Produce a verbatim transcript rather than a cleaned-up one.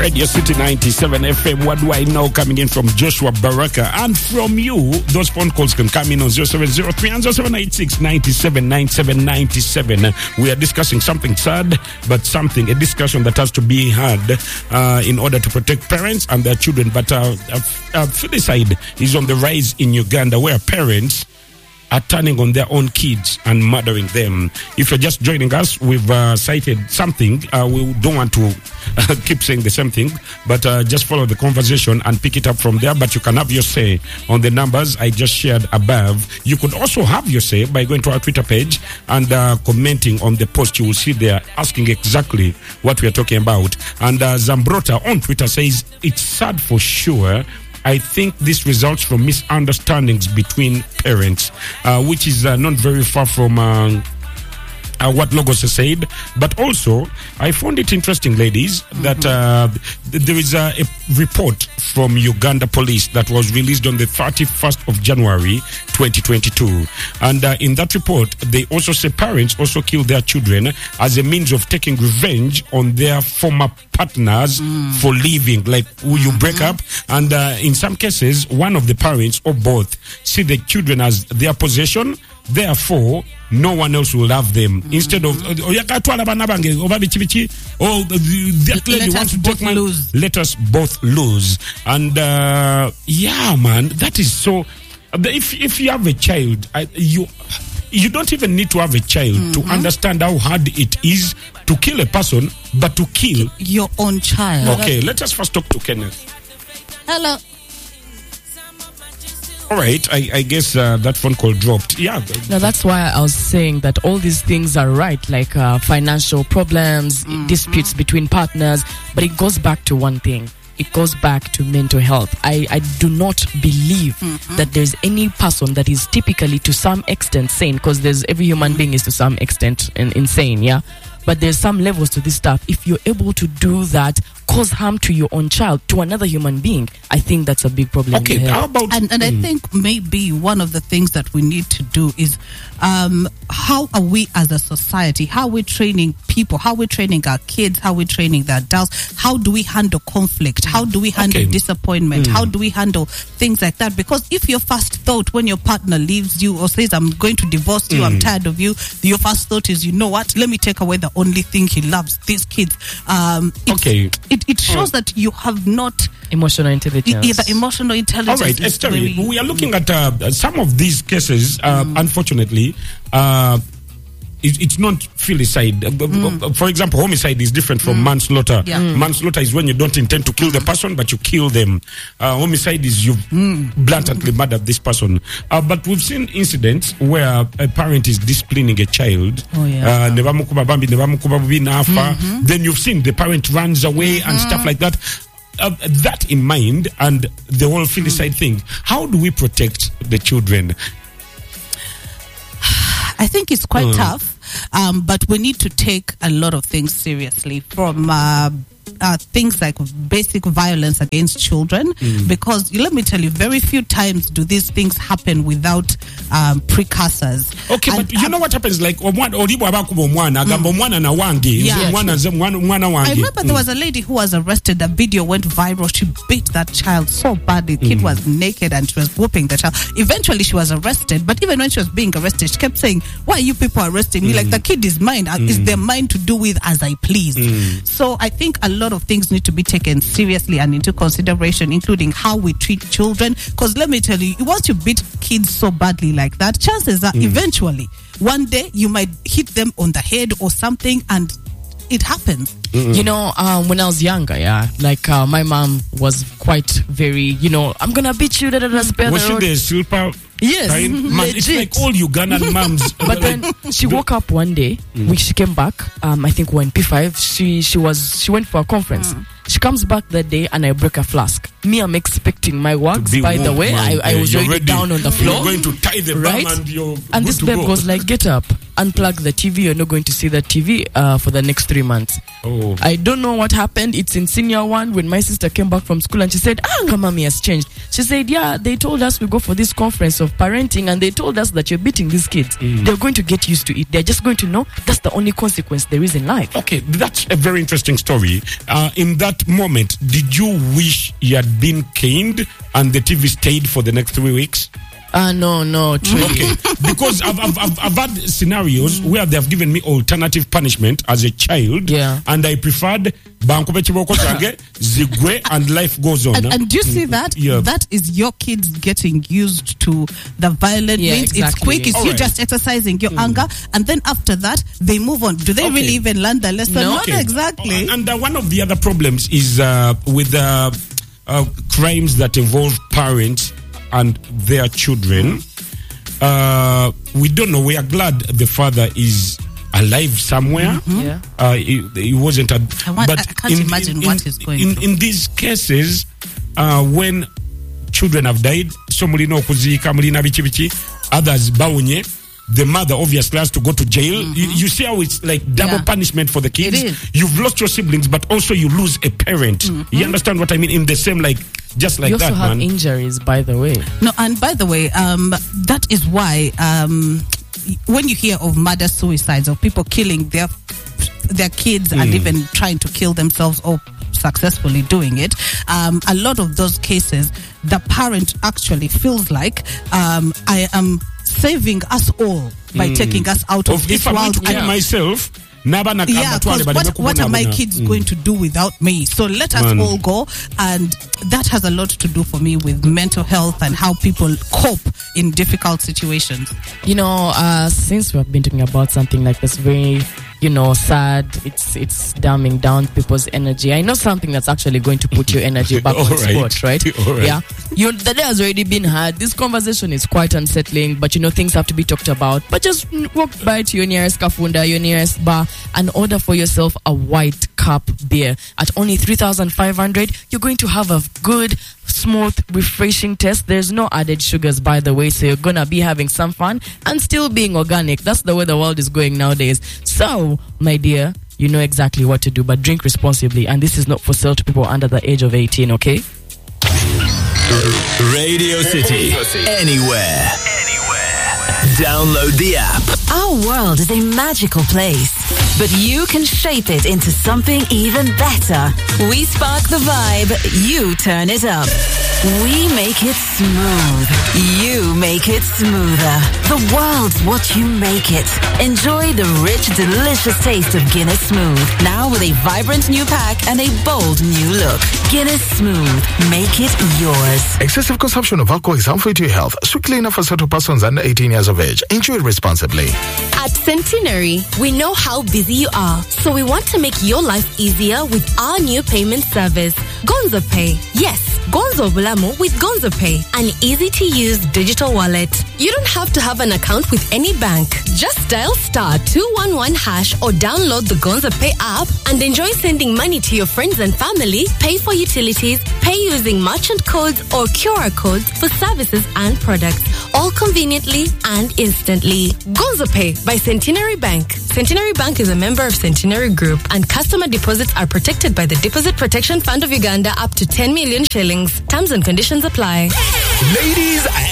Radio City ninety-seven F M. What do I know? Coming in from Joshua Baraka. And from you, those phone calls can come in on zero seven zero three and zero seven eight six nine seven nine seven nine seven. We are discussing something sad, but something, a discussion that has to be had uh, in order to protect parents and their children. But uh, uh, uh, filicide is on the rise in Uganda, where parents are turning on their own kids and murdering them. If you're just joining us, we've uh, cited something. Uh, we don't want to uh, keep saying the same thing, but uh, just follow the conversation and pick it up from there. But you can have your say on the numbers I just shared above. You could also have your say by going to our Twitter page and uh, commenting on the post. You will see there asking exactly what we are talking about. And uh, Zambrota on Twitter says, it's sad for sure. I think this results from misunderstandings between parents, uh, which is uh, not very far from uh, uh, what Logos has said. But also, I found it interesting, ladies, mm-hmm. that uh, th- there is a, a report from Uganda Police that was released on the thirty-first of January twenty twenty-two. And uh, in that report, they also say parents also kill their children as a means of taking revenge on their former partners mm. for leaving, like will you break mm-hmm. up, and uh, in some cases one of the parents or both see the children as their possession, therefore no one else will love them. Mm-hmm. Instead of oh that lady let wants us to take my lose. Let us both lose. And uh, yeah man, that is so. If if you have a child, I, you you don't even need to have a child mm-hmm. to understand how hard it is to kill a person, but to kill your own child. Okay, let us first talk to Kenneth. Hello. All right, I, I guess uh, that phone call dropped. Yeah. No, that's why I was saying that all these things are right, like uh, financial problems, mm-hmm. disputes between partners, but it goes back to one thing. It goes back to mental health. I, I do not believe mm-hmm. that there's any person that is typically to some extent sane, because there's every human being is to some extent in, insane, yeah? But there's some levels to this stuff. If you're able to do that, cause harm to your own child, to another human being, I think that's a big problem. Okay, how about... And, and mm. I think maybe one of the things that we need to do is um, how are we as a society, how are we training people, how are we training our kids, how are we training the adults, how do we handle conflict, how do we handle okay. disappointment, mm. how do we handle things like that? Because if your first thought when your partner leaves you or says, I'm going to divorce you, mm. I'm tired of you, your first thought is, you know what, let me take away the only thing he loves, these kids. Um, okay. It, it shows oh. that you have not... Emotional intelligence. Yeah, the emotional intelligence. All right, Esther, we are looking at uh, some of these cases, uh, mm. unfortunately, uh, it, it's not filicide. Mm. For example, homicide is different from mm. manslaughter. Yeah. Mm. Manslaughter is when you don't intend to kill mm. the person, but you kill them. Uh, homicide is you mm. blatantly murdered this person. Uh, but we've seen incidents where a parent is disciplining a child. Oh, yeah. Uh, mm-hmm. Then you've seen the parent runs away mm-hmm. and stuff like that. Uh, that in mind, and the whole filicide mm. thing, how do we protect the children? I think it's quite mm. tough, um, but we need to take a lot of things seriously, from uh, uh, things like basic violence against children, mm. because let me tell you, very few times do these things happen without um, precursors. Okay, and, but you um, know what happens? Like, mm. yeah. I remember there was a lady who was arrested. The video went viral. She beat that child so badly. The kid mm. was naked and she was whooping the child. Eventually, she was arrested. But even when she was being arrested, she kept saying, "Why are you people arresting me? Mm. Like, the kid is mine. Mm. It's their mine to do with as I please." Mm. So I think a lot of things need to be taken seriously and into consideration, including how we treat children. Because let me tell you, once you beat kids so badly like that, chances are mm. eventually one day you might hit them on the head or something, and it happens. Mm-mm. You know, um, when I was younger, yeah, like uh, my mom was quite very, you know, I'm gonna beat you. Da, da, da, spare was the she the super? Yes, man, it's like all Ugandan moms. But then she woke up one day, mm. when she came back, um, I think we're in P five. She she was she went for a conference. Mm. She comes back that day and I break a flask. Me, I'm expecting my works. By warm, the way, I, I was already ready, down on the floor. You're going to tie the right? bum and you're And this babe goes like, "Get up, unplug the T V. You're not going to see the T V uh, for the next three months." Oh. I don't know what happened. It's in senior one when my sister came back from school and she said, "Ah, mommy has changed." She said, "Yeah, they told us we go for this conference of parenting and they told us that you're beating these kids. Mm. They're going to get used to it. They're just going to know that's the only consequence there is in life." Okay, that's a very interesting story. Uh, in that that moment, did you wish you had been caned and the T V stayed for the next three weeks? Ah, uh, no, no, true. Okay, because I've, I've, I've, I've had scenarios mm. where they have given me alternative punishment as a child, yeah. and I preferred Bankupe Chiboko Zange, Zigwe, and life goes on. And, and do you see that? Yeah. That is your kids getting used to the violent yeah, means. exactly. It's quick, it's All you right. just exercising your mm. anger, and then after that, they move on. Do they okay. really even learn the lesson? No. Not okay. exactly. And uh, one of the other problems is uh, with uh, uh, crimes that involve parents and their children. Uh, we don't know. We are glad the father is alive somewhere. Mm-hmm. Yeah. Uh, he, he wasn't. A, I, want, but I can't in, imagine in, what he's going in, through. in these cases, uh, when children have died, so mulino kuzika mulina bichi bichi, others bawunye. The mother obviously has to go to jail. Mm-hmm. You, you see how it's like double Yeah. punishment for the kids. It is. You've lost your siblings, but also you lose a parent. Mm-hmm. You understand what I mean? In the same, like, just like you that, also have man. injuries, by the way. No, and by the way, um, that is why um, when you hear of murder suicides, of people killing their their kids mm. and even trying to kill themselves or successfully doing it, um, a lot of those cases, the parent actually feels like um, I am saving us all by mm. taking us out of, of this if I'm world. going to kill yeah. myself. Yeah, because what, what are my kids mm. going to do without me? So let us Man. all go. And that has a lot to do for me with mental health and how people cope in difficult situations. You know, uh, since we've been talking about something like this, very, you know, sad, it's it's dumbing down people's energy. I know something that's actually going to put your energy back on right. spot, right? right? Yeah. You, the day has already been had. This conversation is quite unsettling, but you know, things have to be talked about. But just walk by to your nearest kafunda, your nearest bar, and order for yourself a white cup beer at only three thousand five hundred. You're going to have a good, smooth, refreshing taste. There's no added sugars, by the way, so you're gonna be having some fun and still being organic. That's the way the world is going nowadays. So, my dear, you know exactly what to do, but drink responsibly. And this is not for sale to people under the age of eighteen, okay? Radio City. Anywhere. Download the app. Our world is a magical place, but you can shape it into something even better. We spark the vibe, you turn it up. We make it smooth, you make it smoother. The world's what you make it. Enjoy the rich, delicious taste of Guinness Smooth, now with a vibrant new pack and a bold new look. Guinness Smooth, make it yours. Excessive consumption of alcohol is harmful to your health. Strictly enough for certain persons under eighteen years of age. Enjoy it responsibly. At Centenary, we know how busy you are, so we want to make your life easier with our new payment service, Gonzo Pay. Yes, Gonzo Bulamo with Gonzo Pay, an easy-to-use digital wallet. You don't have to have an account with any bank. Just dial star two one one hash or download the Gonzo Pay app and enjoy sending money to your friends and family, pay for utilities, pay using merchant codes or Q R codes for services and products, all conveniently and instantly. Gonzo Pay by Centenary Bank. Centenary Bank is a member of Centenary Group, and customer deposits are protected by the Deposit Protection Fund of Uganda up to ten million shillings. Terms and conditions apply. Ladies